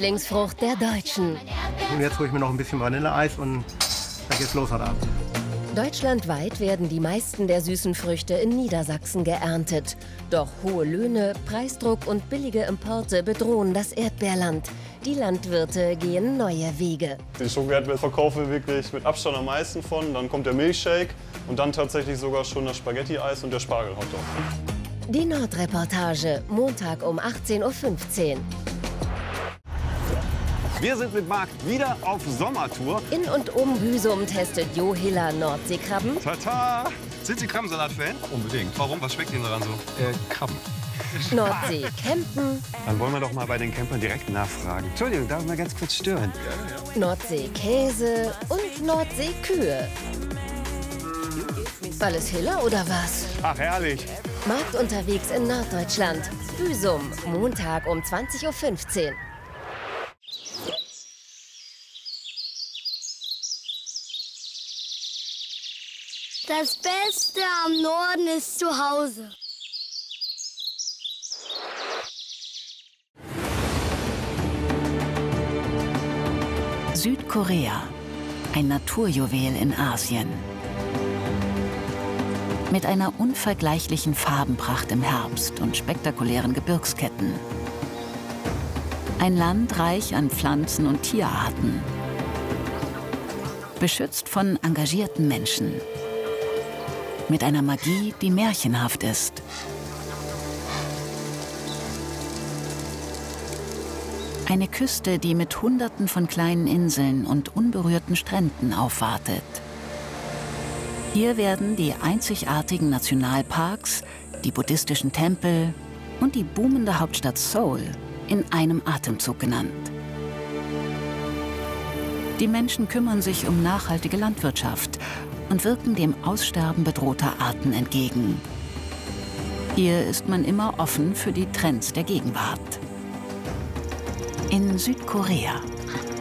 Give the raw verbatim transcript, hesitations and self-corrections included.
Lieblingsfrucht der Deutschen. Und jetzt hole ich mir noch ein bisschen Vanilleeis und dann geht's los heute Abend. Deutschlandweit werden die meisten der süßen Früchte in Niedersachsen geerntet. Doch hohe Löhne, Preisdruck und billige Importe bedrohen das Erdbeerland. Die Landwirte gehen neue Wege. Die Schoko-Erdbeeren verkaufen wir wirklich mit Abstand am meisten von. Dann kommt der Milchshake und dann tatsächlich sogar schon das Spaghetti-Eis und der Spargel-Hotdog. Die Nordreportage, Montag um achtzehn Uhr fünfzehn. Wir sind mit Marc wieder auf Sommertour. In und um Büsum testet Jo Hiller Nordseekrabben. Tata! Sind Sie Krabbensalat-Fan? Unbedingt. Warum? Was schmeckt Ihnen daran so? Äh, Krabben. Nordsee campen. Dann wollen wir doch mal bei den Campern direkt nachfragen. Entschuldigung, darf ich mal ganz kurz stören? Nordsee Käse und Nordsee Kühe. Alles Hiller oder was? Ach, herrlich. Markt unterwegs in Norddeutschland. Büsum, Montag um zwanzig Uhr fünfzehn. Das Beste am Norden ist zu Hause. Südkorea, ein Naturjuwel in Asien. Mit einer unvergleichlichen Farbenpracht im Herbst und spektakulären Gebirgsketten. Ein Land reich an Pflanzen- und Tierarten. Beschützt von engagierten Menschen. Mit einer Magie, die märchenhaft ist. Eine Küste, die mit Hunderten von kleinen Inseln und unberührten Stränden aufwartet. Hier werden die einzigartigen Nationalparks, die buddhistischen Tempel und die boomende Hauptstadt Seoul in einem Atemzug genannt. Die Menschen kümmern sich um nachhaltige Landwirtschaft und wirken dem Aussterben bedrohter Arten entgegen. Hier ist man immer offen für die Trends der Gegenwart. In Südkorea.